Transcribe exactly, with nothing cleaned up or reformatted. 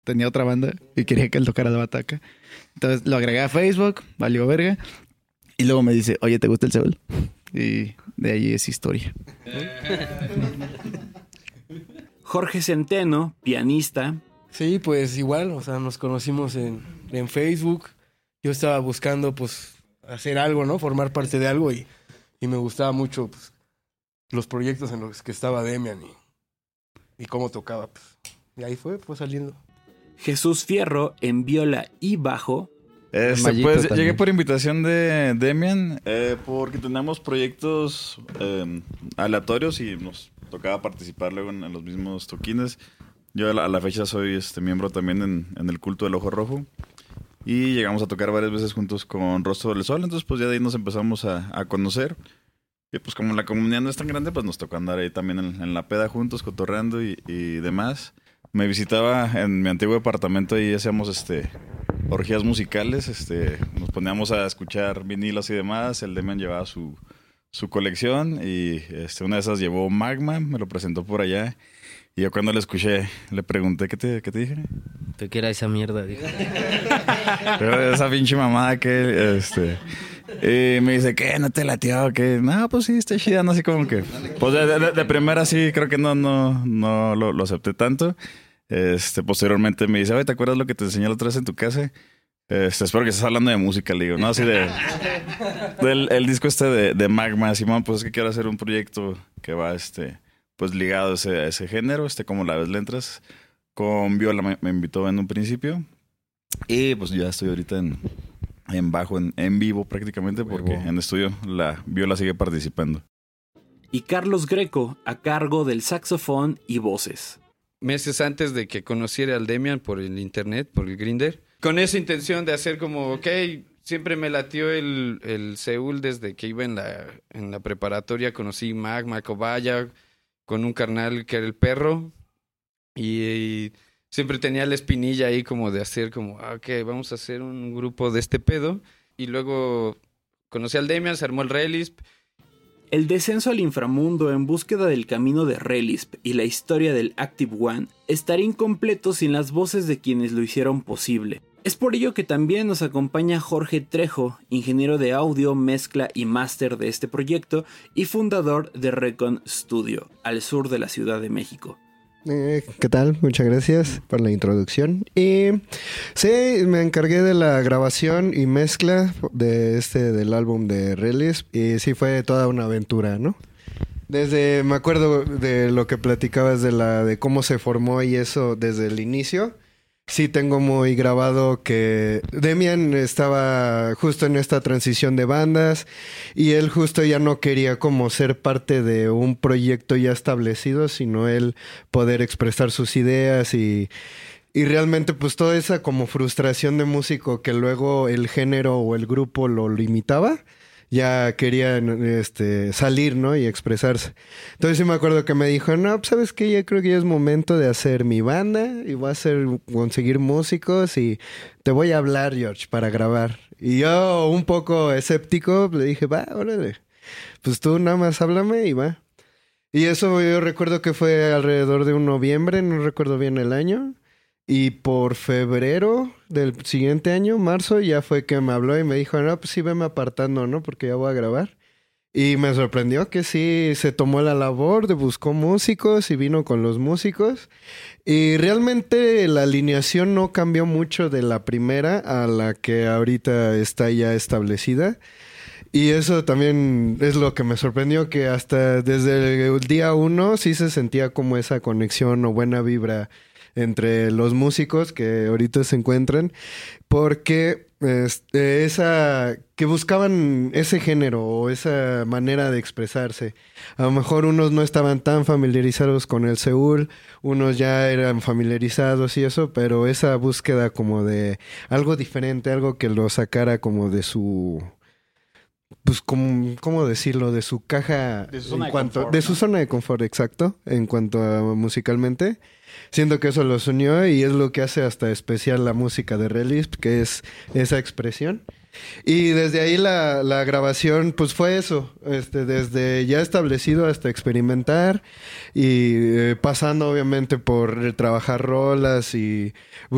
tenía otra banda y quería que él tocara la bataca. Entonces lo agregué a Facebook, valió verga. Y luego me dice, oye, ¿te gusta el Seúl? Y de ahí es historia. Jorge Centeno, pianista. Sí, pues igual, o sea, nos conocimos en, en Facebook. Yo estaba buscando, pues, hacer algo, ¿no? Formar parte de algo y, y me gustaba mucho, pues, los proyectos en los que estaba Demian y, y cómo tocaba, pues. Y ahí fue, pues, saliendo. Jesús Fierro en viola y bajo. Este, Mallito pues también. llegué por invitación de Demian eh, porque tenemos proyectos eh, aleatorios y nos tocaba participar luego en, en los mismos toquines. Yo a la, a la fecha soy este miembro también en, en el culto del Ojo Rojo y llegamos a tocar varias veces juntos con Rostro del Sol, entonces pues ya de ahí nos empezamos a, a conocer y pues como la comunidad no es tan grande pues nos tocó andar ahí también en, en la peda juntos, cotorreando y, y demás. Me visitaba en mi antiguo departamento y hacíamos este orgías musicales, este, nos poníamos a escuchar vinilos y demás. El Demian llevaba su, su colección y este, una de esas llevó Magma, me lo presentó por allá. Y yo cuando le escuché, le pregunté, ¿qué te, qué te dije? ¿Tú qué era esa mierda? Dijo. Pero esa pinche mamada que, este... Y me dice, ¿qué? ¿No te latió? ¿Qué? No, pues sí, está chida, no así como que... Pues de, de, de primera sí, creo que no, no, no lo, lo acepté tanto. Este, posteriormente me dice, oye, ¿te acuerdas lo que te enseñé la otra vez en tu casa? Este, espero que estés hablando de música, le digo, ¿no? Así de... del el disco este de, de Magma, Simón, pues es que quiero hacer un proyecto que va, este... pues ligado a ese, a ese género, este, como la ves letras. Con viola me, me invitó en un principio. Y pues ya estoy ahorita en... en bajo, en, en vivo prácticamente, porque en estudio la viola sigue participando. Y Carlos Greco, a cargo del saxofón y voces. Meses antes de que conociera al Demian por el internet, por el Grindr, con esa intención de hacer como, ok, siempre me latió el, el Seúl desde que iba en la, en la preparatoria, conocí Magma, Cobaya, con un carnal que era el Perro, y... y siempre tenía la espinilla ahí como de hacer como, ah, ok, vamos a hacer un grupo de este pedo. Y luego conocí al Demian, se armó el Relisp. El descenso al inframundo en búsqueda del camino de Relisp y la historia del Active One estaría incompleto sin las voces de quienes lo hicieron posible. Es por ello que también nos acompaña Jorge Trejo, ingeniero de audio, mezcla y máster de este proyecto y fundador de Recon Studio, al sur de la Ciudad de México. Eh, ¿Qué tal? Muchas gracias por la introducción. Y sí, me encargué de la grabación y mezcla de este del álbum de Release y sí fue toda una aventura, ¿no? Desde, me acuerdo de lo que platicabas de la de cómo se formó y eso desde el inicio. Sí tengo muy grabado que Demian estaba justo en esta transición de bandas y él justo ya no quería como ser parte de un proyecto ya establecido, sino él poder expresar sus ideas y, y realmente pues toda esa como frustración de músico que luego el género o el grupo lo limitaba. Ya quería este, salir, ¿no? Y expresarse. Entonces sí me acuerdo que me dijo, no, pues, ¿sabes qué? Ya creo que ya es momento de hacer mi banda y voy a hacer, conseguir músicos y te voy a hablar, George, para grabar. Y yo, un poco escéptico, le dije, va, órale. Pues tú nada más háblame y va. Y eso yo recuerdo que fue alrededor de un noviembre, no recuerdo bien el año. Y por febrero del siguiente año, marzo, ya fue que me habló y me dijo, no, pues sí, veme apartando, ¿no? Porque ya voy a grabar. Y me sorprendió que sí se tomó la labor, de buscó músicos y vino con los músicos. Y realmente la alineación no cambió mucho de la primera a la que ahorita está ya establecida. Y eso también es lo que me sorprendió, que hasta desde el día uno sí se sentía como esa conexión o buena vibra entre los músicos que ahorita se encuentran, porque este, esa que buscaban ese género o esa manera de expresarse. A lo mejor unos no estaban tan familiarizados con el Seúl, unos ya eran familiarizados y eso, pero esa búsqueda como de algo diferente, algo que lo sacara como de su... Pues, como, ¿cómo decirlo? De su caja... De su zona en de cuanto, confort, De ¿no? su zona de confort, exacto. En cuanto a musicalmente. Siento que eso los unió y es lo que hace hasta especial la música de Relisp, que es esa expresión. Y desde ahí la, la grabación, pues fue eso. Este, desde ya establecido hasta experimentar y eh, pasando obviamente por trabajar rolas y